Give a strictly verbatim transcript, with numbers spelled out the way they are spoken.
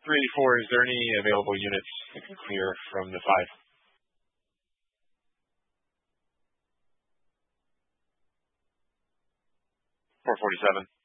three eighty-four, is there any available units that can clear from the five? four forty-seven.